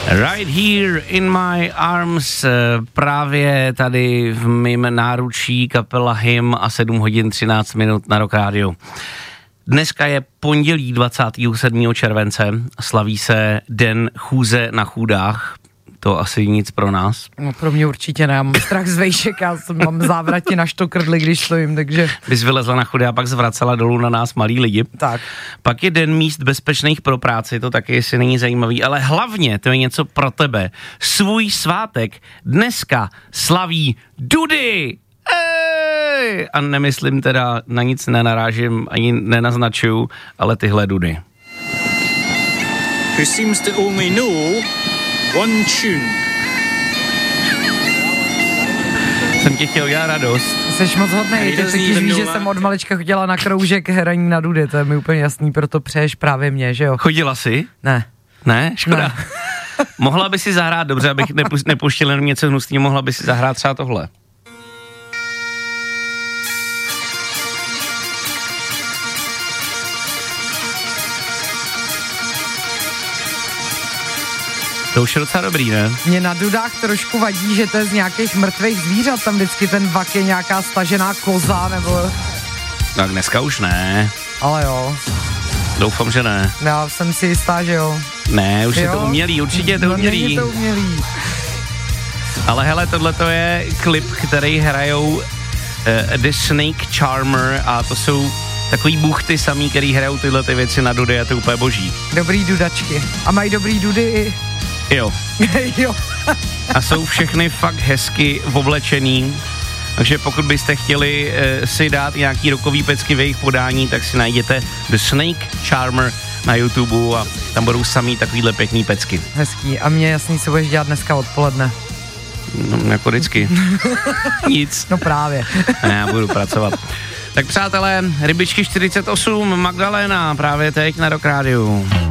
Right here in my arms, právě tady v mým náručí kapela Hymn a 7 hodin 13 minut na Rock Radio. Dneska je pondělí 27. července, slaví se Den chůze na chůdách. To asi nic pro nás. No pro mě určitě ne, já mám strach z vejšek, já mám závrati na štokrdli, když stojím, takže... Bys vylezla na chudy a pak zvracela dolů na nás malí lidi. Tak. Pak je Den míst bezpečných pro práci, to taky jestli není zajímavý, ale hlavně to je něco pro tebe. Svůj svátek dneska slaví Dudy! Ej! A nemyslím teda, na nic nenarážím, ani nenaznačuju, ale tyhle Dudy. Who seems to only know one tune. Jsem ti chtěl udělat radost. Jsi moc hodnej, ty totiž víš, že jsem od malička chodila na kroužek hraní na Dudy, to je mi úplně jasný, proto přeješ právě mě, že jo? Chodila jsi? Ne. Ne? Škoda. Ne. Mohla by si zahrát, dobře, abych nepuštěl jenom něco hnusného, mohla by si zahrát třeba tohle. To už je docela dobrý, ne? Mě na Dudách trošku vadí, že to je z nějakých mrtvých zvířat, tam vždycky ten vak je nějaká stažená koza, nebo... Tak dneska už ne. Ale jo. Doufám, že ne. Já jsem si jistá, že jo. Ne, už jo? je to umělý, určitě je to umělý. Není to umělý. Ale hele, tohleto je klip, který hrajou The Snake Charmer a to jsou takový buchty samý, který hrajou tyhle ty věci na Dudy a to je úplně boží. Dobrý dudačky. A mají dobrý Dudy i... Jo. Jo. A jsou všechny fakt hezky oblečený, takže pokud byste chtěli si dát nějaký rockový pecky v jejich podání, tak si najděte The Snake Charmer na YouTube a tam budou samý takovýhle pěkný pecky. Hezký. A mě jasný, co budeš dělat dneska odpoledne. No, jako vždycky. Nic. No právě. Ne, já budu pracovat. Tak přátelé, Rybičky 48, Magdalena, právě teď na Rock Radio.